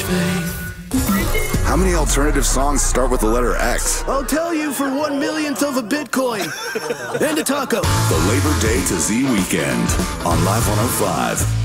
How many alternative songs start with the letter X? I'll tell you for 1/1,000,000th of a Bitcoin. And a taco. The Labor Day to Z weekend on Live 105.